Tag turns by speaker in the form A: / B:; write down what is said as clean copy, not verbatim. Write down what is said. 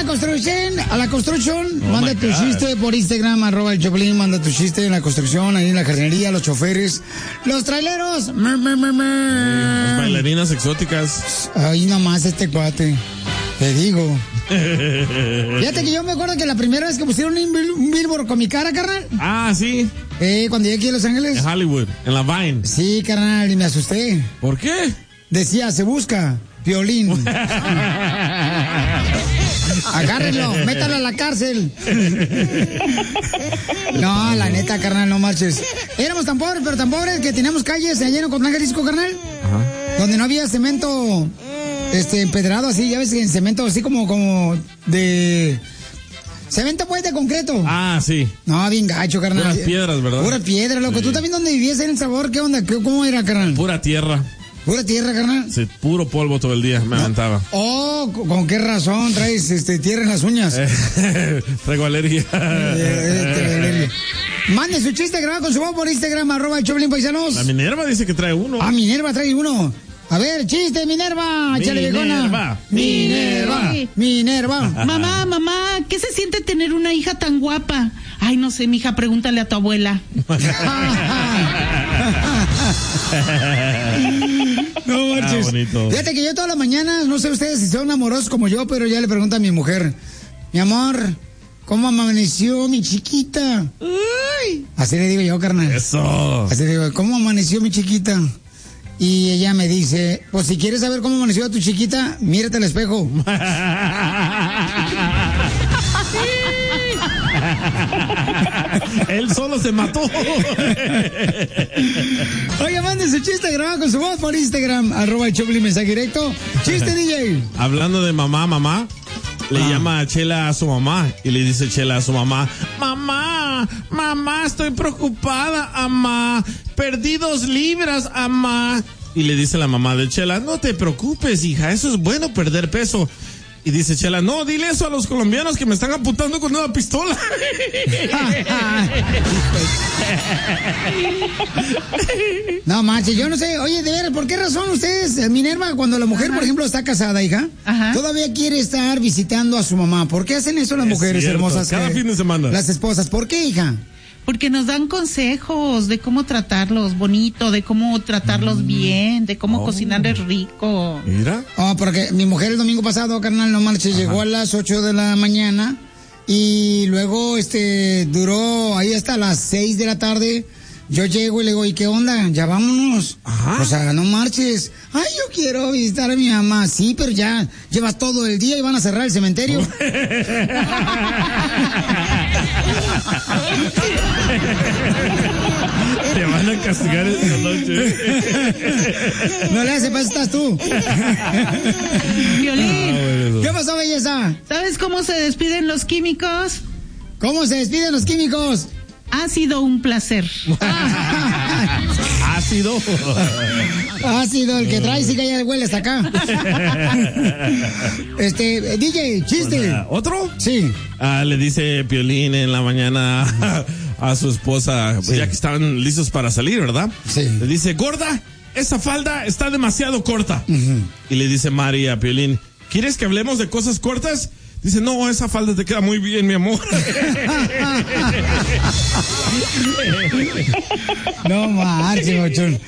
A: a la construcción, manda tu chiste por Instagram, @el Choplin, manda tu chiste en la construcción, ahí en la jardinería, los choferes, los traileros,
B: las bailarinas exóticas.
A: Ahí nomás este cuate, te digo. Fíjate que yo me acuerdo que la primera vez que pusieron un billboard con mi cara, carnal.
B: Ah, sí.
A: Cuando llegué aquí a Los Ángeles.
B: En Hollywood, en la Vine.
A: Sí, carnal, y me asusté.
B: ¿Por qué?
A: Decía, se busca Piolín. Agárrenlo, métalo a la cárcel. No, la neta, carnal, no marches. Éramos tan pobres, pero tan pobres que teníamos calles allá en Ocotlán, Jalisco, carnal. Ajá. Donde no había cemento empedrado así, ya ves, en cemento así como de... Cemento pues de concreto.
B: Ah, sí.
A: No, bien gacho, carnal.
B: Puras piedras, ¿verdad?
A: Pura piedra, loco.
B: Sí.
A: ¿Tú también dónde vivías en El Sabor? ¿Qué onda? ¿Cómo era, carnal?
B: Pura tierra.
A: ¿Pura tierra, carnal?
B: Sí, puro polvo todo el día, me aventaba.
A: Oh, ¿con qué razón traes tierra en las uñas?
B: Traigo alergia.
A: Mande su chiste grabado con su voz por Instagram, @el Choplin, paisanos.
B: La Minerva dice que trae uno.
A: Ah, Minerva trae uno. A ver, chiste, Minerva. Échale, viejona. Minerva.
C: Mamá, ¿qué se siente tener una hija tan guapa? Ay, no sé, mija, pregúntale a tu abuela.
A: No marches.
B: Bonito.
A: Fíjate que yo todas las mañanas, no sé ustedes si son amorosos como yo, pero ya le pregunto a mi mujer, mi amor, ¿cómo amaneció mi chiquita?
C: Uy.
A: Así le digo yo, carnal.
B: Eso.
A: Así le digo, ¿cómo amaneció mi chiquita? Y ella me dice, pues si quieres saber cómo amaneció tu chiquita, mírate al espejo.
B: Él solo se mató.
A: Oye, mande su chiste grabado con su voz por Instagram, @el Choplin, mensaje directo. Chiste, DJ.
B: Hablando de mamá, le llama a Chela a su mamá y le dice Chela a su mamá, mamá, estoy preocupada, mamá, perdí 2 libras, mamá. Y le dice la mamá de Chela, no te preocupes, hija, eso es bueno, perder peso. Y dice Chela, no, dile eso a los colombianos que me están apuntando con una pistola.
A: No manches, yo no sé. Oye, de ver, ¿por qué razón ustedes, Minerva, cuando la mujer, por ejemplo, está casada, hija, todavía quiere estar visitando a su mamá? ¿Por qué hacen eso las mujeres hermosas?
B: Cada fin de semana.
A: Las esposas, ¿por qué, hija?
C: Porque nos dan consejos de cómo tratarlos bonito, de cómo tratarlos bien, de cómo cocinarles rico.
B: Mira.
A: Oh, porque mi mujer el domingo pasado, carnal, no marches, llegó a las 8 de la mañana y luego duró ahí hasta las 6 de la tarde. Yo llego y le digo, ¿y qué onda? Ya vámonos. Ajá. O sea, no marches. Ay, yo quiero visitar a mi mamá. Sí, pero ya llevas todo el día y van a cerrar el cementerio.
B: Te van a castigar esta noche.
A: No le haces, pues estás tú.
C: Violín.
A: ¿Qué pasó, belleza?
C: ¿Sabes cómo se despiden los químicos?
A: ¿Cómo se despiden los químicos?
C: Ha sido un placer.
B: Ácido.
A: Ácido, el que trae sí que ya huele hasta acá. DJ, chiste.
B: ¿Otro?
A: Sí.
B: Le dice Piolín en la mañana a su esposa, ya que estaban listos para salir, ¿verdad?
A: Sí.
B: Le dice, gorda, esa falda está demasiado corta. Y le dice Mari a Piolín, ¿quieres que hablemos de cosas cortas? Dice, no, esa falda te queda muy bien, mi amor.
A: No marches, Bochón.